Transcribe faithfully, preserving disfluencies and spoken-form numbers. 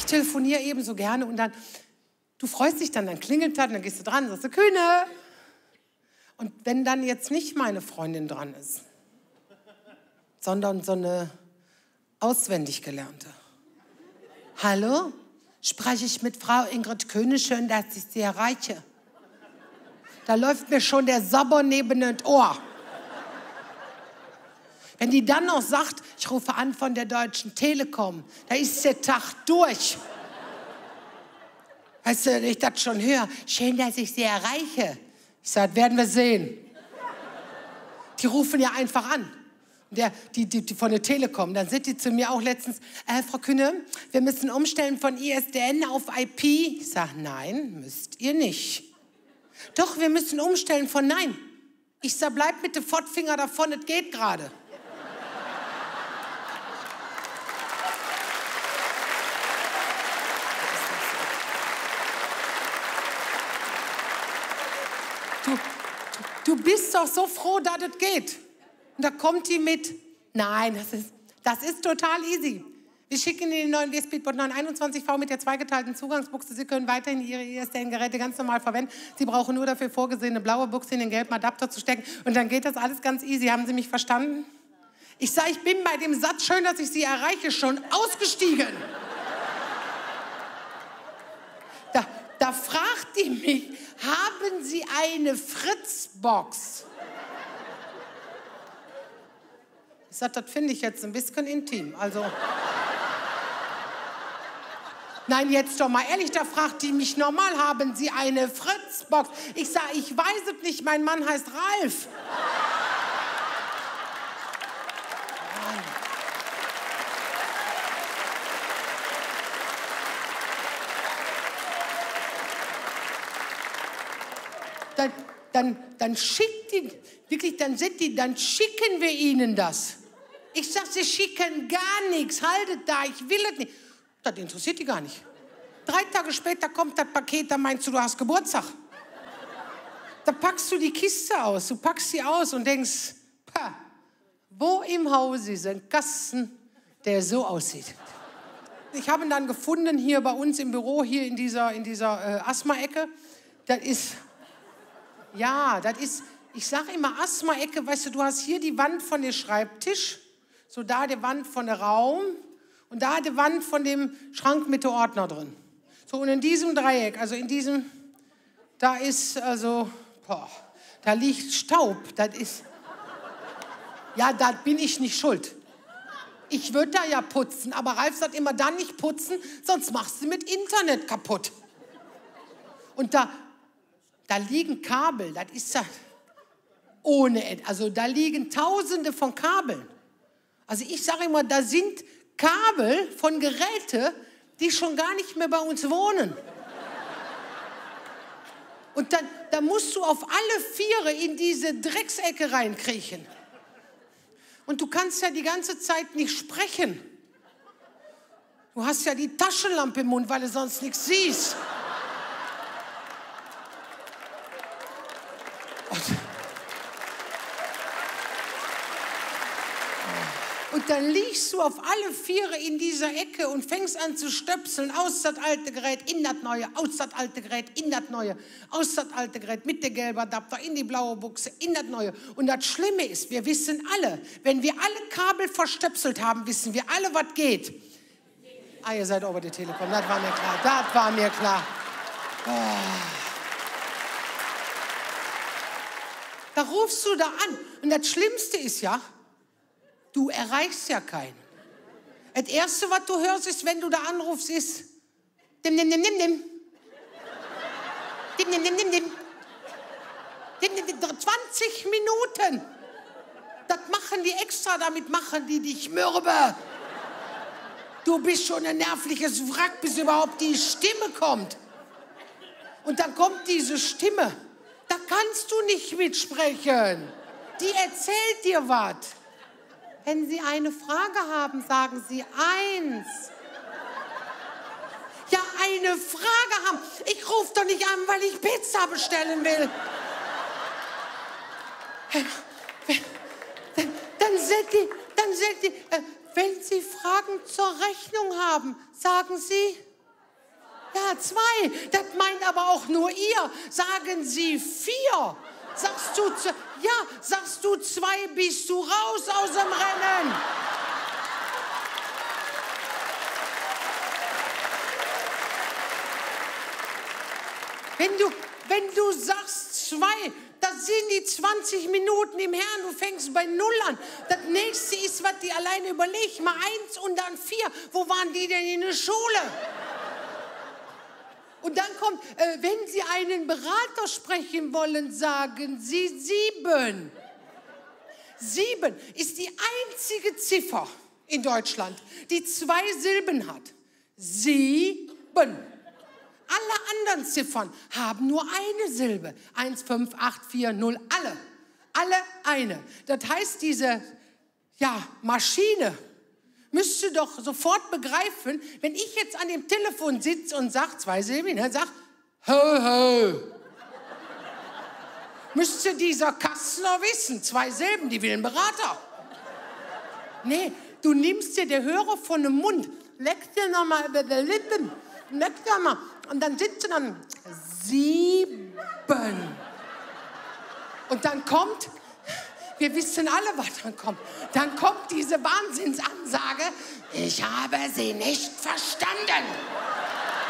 ich telefoniere eben so gerne und dann, du freust dich dann, dann klingelt das, dann gehst du dran, sagst du, Kühne. Und wenn dann jetzt nicht meine Freundin dran ist, sondern so eine auswendig gelernte. Hallo, spreche ich mit Frau Ingrid Kühne, schön, dass ich Sie erreiche. Da läuft mir schon der Sabber neben das Ohr. Wenn die dann noch sagt, ich rufe an von der Deutschen Telekom, da ist der Tag durch. Weißt du, wenn ich das schon höre, schön, dass ich Sie erreiche. Ich sage, werden wir sehen. Die rufen ja einfach an. Der, die, die, die von der Telekom. Dann sind die zu mir auch letztens, äh, Frau Kühne, wir müssen umstellen von I S D N auf I P. Ich sage, nein, müsst ihr nicht. Doch, wir müssen umstellen von nein. Ich sage, bleibt mit dem Fortfinger davon, es geht gerade. Du, du bist doch so froh, dass es geht. Und da kommt die mit, nein, das ist, das ist total easy. Wir schicken Ihnen den neuen W-Speedbot neun einundzwanzig V mit der zweigeteilten Zugangsbuchse. Sie können weiterhin Ihre I S D N-Geräte ganz normal verwenden. Sie brauchen nur dafür vorgesehene blaue Buchse in den gelben Adapter zu stecken. Und dann geht das alles ganz easy. Haben Sie mich verstanden? Ich sage, ich bin bei dem Satz, schön, dass ich Sie erreiche, schon ausgestiegen. Da, da fragt die mich, haben Sie eine Fritzbox? Ich sage, das finde ich jetzt ein bisschen intim. Also, nein, jetzt doch mal ehrlich, da fragt die mich normal, haben Sie eine Fritzbox? Ich sage, ich weiß es nicht, mein Mann heißt Ralf. Mann. Dann, dann, dann schickt die, wirklich, dann sind die, dann schicken wir Ihnen das. Ich sag, Sie schicken gar nichts, haltet da, ich will es nicht. Das interessiert die gar nicht. Drei Tage später kommt das Paket, da meinst du, du hast Geburtstag. Da packst du die Kiste aus, du packst sie aus und denkst, pah, wo im Haus ist ein Kasten, der so aussieht. Ich habe ihn dann gefunden hier bei uns im Büro, hier in dieser, in dieser äh, Asthma-Ecke. Das ist, ja, das ist, ich sage immer Asthma-Ecke, weißt du, du hast hier die Wand von dem Schreibtisch, so da die Wand von der Raum und da die Wand von dem Schrank mit dem Ordner drin. So, und in diesem Dreieck, also in diesem, da ist also, boah, da liegt Staub, das ist, ja, da bin ich nicht schuld. Ich würde da ja putzen, aber Ralf sagt immer, dann nicht putzen, sonst machst du mit Internet kaputt. Und da, da liegen Kabel, das ist ja ohne Ende, also da liegen Tausende von Kabeln. Also ich sage immer, da sind Kabel von Geräten, die schon gar nicht mehr bei uns wohnen. Und dann, dann musst du auf alle Viere in diese Drecksecke reinkriechen. Und du kannst ja die ganze Zeit nicht sprechen. Du hast ja die Taschenlampe im Mund, weil du sonst nichts siehst. Und Und dann liegst du auf alle Viere in dieser Ecke und fängst an zu stöpseln. Aus das alte Gerät, in das neue, aus das alte Gerät, in das neue, aus das alte Gerät, mit der gelben Adapter, in die blaue Buchse, in das neue. Und das Schlimme ist, wir wissen alle, wenn wir alle Kabel verstöpselt haben, wissen wir alle, was geht. Ah, ihr seid über die Telekom, das war mir klar, das war mir klar. Oh. Da rufst du da an. Und das Schlimmste ist ja, du erreichst ja keinen. Das Erste, was du hörst, ist, wenn du da anrufst, ist dim, dim, dim, dim, dim. Dim, dim, dim, dim, dim. Dim, dim, dim. zwanzig Minuten. Das machen die extra, damit machen die dich mürbe. Du bist schon ein nervliches Wrack, bis überhaupt die Stimme kommt. Und dann kommt diese Stimme. Da kannst du nicht mitsprechen. Die erzählt dir was. Wenn Sie eine Frage haben, sagen Sie eins. Ja, eine Frage haben. Ich rufe doch nicht an, weil ich Pizza bestellen will. Dann, dann sind die, dann sind die, äh, wenn Sie Fragen zur Rechnung haben, sagen Sie Ja, zwei. Das meint aber auch nur ihr. Sagen Sie vier. Sagst du, z- ja, sagst du zwei, bist du raus aus dem Rennen. Wenn du, wenn du sagst zwei, das sind die zwanzig Minuten im Herrn, du fängst bei null an. Das nächste ist, was die alleine überlegt, mal eins und dann vier. Wo waren die denn in der Schule? Und dann kommt, äh, wenn Sie einen Berater sprechen wollen, sagen Sie sieben. Sieben ist die einzige Ziffer in Deutschland, die zwei Silben hat. Sieben. Alle anderen Ziffern haben nur eine Silbe. Eins, fünf, acht, vier, null, alle. Alle eine. Das heißt, diese ja, Maschine müsste doch sofort begreifen, wenn ich jetzt an dem Telefon sitze und sage, zwei Silben, ne, sag, hö, hö. Müsste dieser Kastner wissen, zwei Silben, die will einen Berater. Nee, du nimmst dir der Hörer von dem Mund, leckst dir nochmal über die Lippen, leckst dir mal. Und dann sitzt du dann sieben. Und dann kommt, wir wissen alle, was dann kommt. Dann kommt diese Wahnsinnsansage, ich habe sie nicht verstanden.